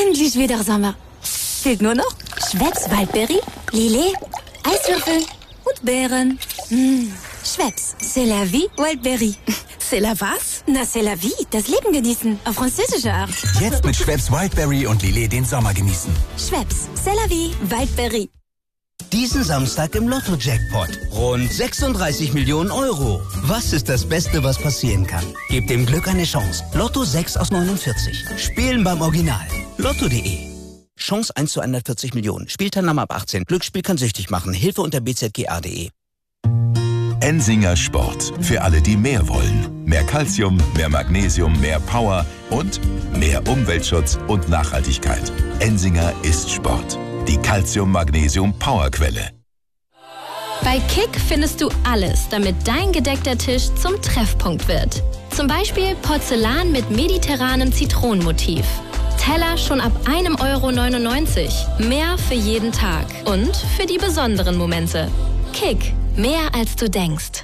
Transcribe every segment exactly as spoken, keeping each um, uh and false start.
endlich wieder Sommer. Fehlt nur noch Schweppes Waldberry, Lillet, Eiswürfel und Beeren. Mmh. Schweppes, c'est la vie, Waldberry. C'est la was? Na, c'est la vie, das Leben genießen, auf französische Art. Jetzt mit Schweppes Wildberry und Lillet den Sommer genießen. Schweppes, c'est la vie, Waldberry. Diesen Samstag im Lotto-Jackpot. Rund sechsunddreißig Millionen Euro. Was ist das Beste, was passieren kann? Gebt dem Glück eine Chance. Lotto sechs aus neunundvierzig. Spielen beim Original. Lotto punkt de. Chance eins zu hundertvierzig Millionen. Spielteilnahme ab achtzehn. Glücksspiel kann süchtig machen. Hilfe unter b z g a punkt de. Ensinger Sport. Für alle, die mehr wollen. Mehr Calcium, mehr Magnesium, mehr Power und mehr Umweltschutz und Nachhaltigkeit. Ensinger ist Sport. Die Calcium-Magnesium-Powerquelle. Bei Kick findest du alles, damit dein gedeckter Tisch zum Treffpunkt wird. Zum Beispiel Porzellan mit mediterranem Zitronenmotiv. Teller schon ab ein Euro neunundneunzig. Mehr für jeden Tag und für die besonderen Momente. Kick. Mehr als du denkst.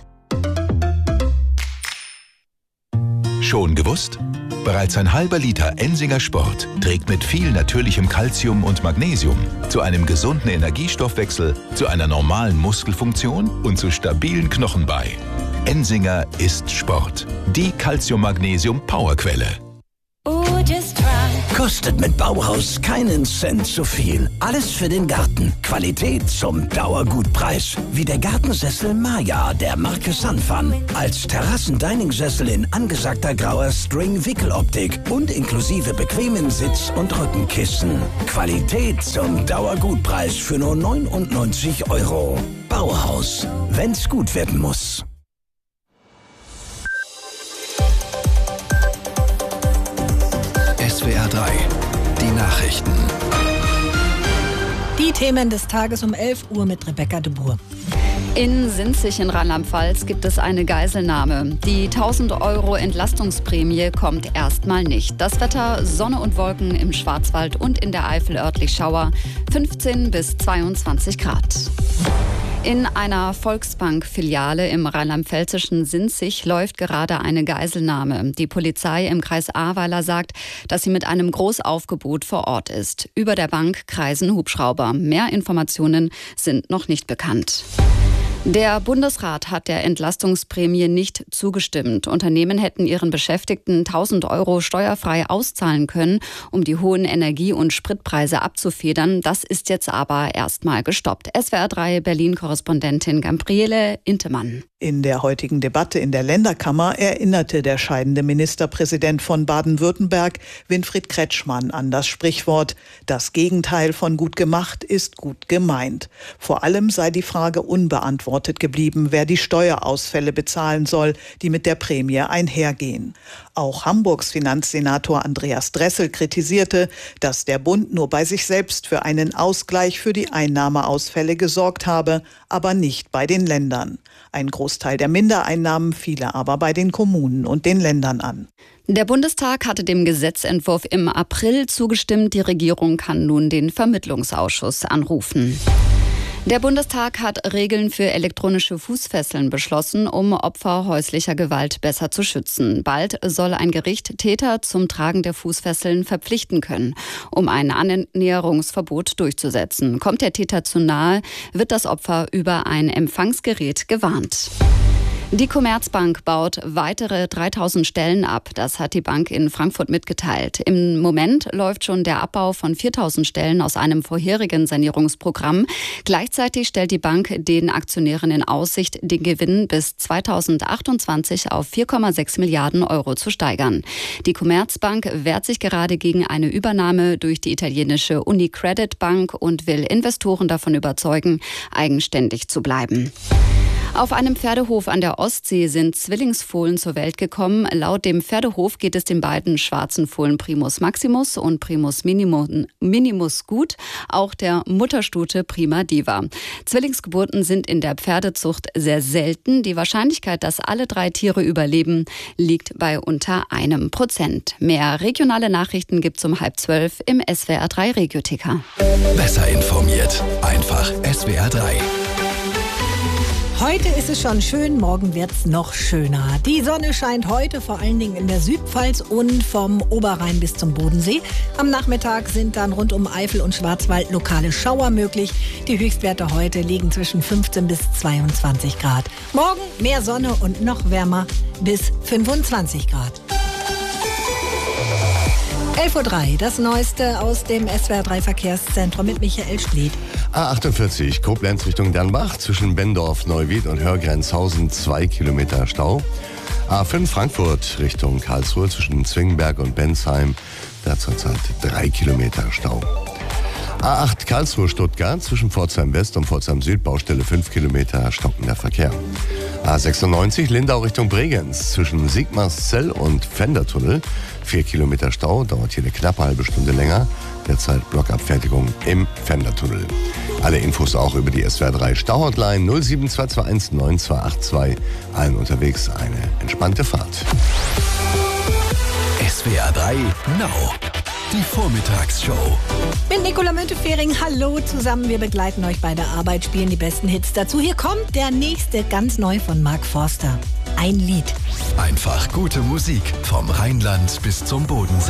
Schon gewusst? Bereits ein halber Liter Ensinger Sport trägt mit viel natürlichem Calcium und Magnesium zu einem gesunden Energiestoffwechsel, zu einer normalen Muskelfunktion und zu stabilen Knochen bei. Ensinger ist Sport. Die Calcium-Magnesium-Powerquelle. Kostet mit Bauhaus keinen Cent zu viel. Alles für den Garten. Qualität zum Dauergutpreis. Wie der Gartensessel Maya der Marke Sanfan. Als Terrassen-Dining-Sessel in angesagter grauer String-Wickeloptik und inklusive bequemen Sitz- und Rückenkissen. Qualität zum Dauergutpreis für nur neunundneunzig Euro. Bauhaus. Wenn's gut werden muss. S W R drei, die Nachrichten. Die Themen des Tages um elf Uhr mit Rebecca de Boer. In Sinzig in Rheinland-Pfalz gibt es eine Geiselnahme. Die tausend Euro Entlastungsprämie kommt erstmal nicht. Das Wetter, Sonne und Wolken im Schwarzwald und in der Eifel örtlich Schauer, fünfzehn bis zweiundzwanzig Grad. In einer Volksbank-Filiale im rheinland-pfälzischen Sinzig läuft gerade eine Geiselnahme. Die Polizei im Kreis Ahrweiler sagt, dass sie mit einem Großaufgebot vor Ort ist. Über der Bank kreisen Hubschrauber. Mehr Informationen sind noch nicht bekannt. Der Bundesrat hat der Entlastungsprämie nicht zugestimmt. Unternehmen hätten ihren Beschäftigten tausend Euro steuerfrei auszahlen können, um die hohen Energie- und Spritpreise abzufedern. Das ist jetzt aber erstmal gestoppt. S W R drei Berlin-Korrespondentin Gabriele Intemann. In der heutigen Debatte in der Länderkammer erinnerte der scheidende Ministerpräsident von Baden-Württemberg, Winfried Kretschmann, an das Sprichwort: Das Gegenteil von gut gemacht ist gut gemeint. Vor allem sei die Frage unbeantwortet geblieben, wer die Steuerausfälle bezahlen soll, die mit der Prämie einhergehen. Auch Hamburgs Finanzsenator Andreas Dressel kritisierte, dass der Bund nur bei sich selbst für einen Ausgleich für die Einnahmeausfälle gesorgt habe, aber nicht bei den Ländern. Ein Großteil der Mindereinnahmen fiele aber bei den Kommunen und den Ländern an. Der Bundestag hatte dem Gesetzentwurf im April zugestimmt. Die Regierung kann nun den Vermittlungsausschuss anrufen. Der Bundestag hat Regeln für elektronische Fußfesseln beschlossen, um Opfer häuslicher Gewalt besser zu schützen. Bald soll ein Gericht Täter zum Tragen der Fußfesseln verpflichten können, um ein Annäherungsverbot durchzusetzen. Kommt der Täter zu nahe, wird das Opfer über ein Empfangsgerät gewarnt. Die Commerzbank baut weitere dreitausend Stellen ab. Das hat die Bank in Frankfurt mitgeteilt. Im Moment läuft schon der Abbau von viertausend Stellen aus einem vorherigen Sanierungsprogramm. Gleichzeitig stellt die Bank den Aktionären in Aussicht, den Gewinn bis zweitausendachtundzwanzig auf vier Komma sechs Milliarden Euro zu steigern. Die Commerzbank wehrt sich gerade gegen eine Übernahme durch die italienische Unicredit Bank und will Investoren davon überzeugen, eigenständig zu bleiben. Auf einem Pferdehof an der Ostsee sind Zwillingsfohlen zur Welt gekommen. Laut dem Pferdehof geht es den beiden schwarzen Fohlen Primus Maximus und Primus Minimus gut, auch der Mutterstute Prima Diva. Zwillingsgeburten sind in der Pferdezucht sehr selten. Die Wahrscheinlichkeit, dass alle drei Tiere überleben, liegt bei unter einem Prozent. Mehr regionale Nachrichten gibt's um halb zwölf im S W R drei Regiotheka. Besser informiert. Einfach S W R drei. Heute ist es schon schön, morgen wird's noch schöner. Die Sonne scheint heute vor allen Dingen in der Südpfalz und vom Oberrhein bis zum Bodensee. Am Nachmittag sind dann rund um Eifel und Schwarzwald lokale Schauer möglich. Die Höchstwerte heute liegen zwischen fünfzehn bis zweiundzwanzig Grad. Morgen mehr Sonne und noch wärmer bis fünfundzwanzig Grad. elf Uhr drei, das Neueste aus dem S W R drei Verkehrszentrum mit Michael Schlied. A achtundvierzig, Koblenz Richtung Dernbach, zwischen Bendorf, Neuwied und Hörgrenzhausen zwei Kilometer Stau. A fünf Frankfurt Richtung Karlsruhe, zwischen Zwingenberg und Bensheim, da zurzeit drei Kilometer Stau. A acht Karlsruhe Stuttgart, zwischen Pforzheim West und Pforzheim Süd, Baustelle fünf Kilometer, stockender Verkehr. A sechsundneunzig Lindau Richtung Bregenz, zwischen Sigmarszell und Pfändertunnel, vier Kilometer Stau, dauert hier eine knappe halbe Stunde länger. Derzeit Blockabfertigung im Pfändertunnel. Alle Infos auch über die S W R drei Stauhotline null sieben zwei zwei eins neun zwei acht zwei. Allen unterwegs eine entspannte Fahrt. S W R drei Now. Die Vormittagsshow. Mit Nicola Müntefering, hallo zusammen. Wir begleiten euch bei der Arbeit, spielen die besten Hits dazu. Hier kommt der nächste, ganz neu von Mark Forster. Ein Lied. Einfach gute Musik vom Rheinland bis zum Bodensee.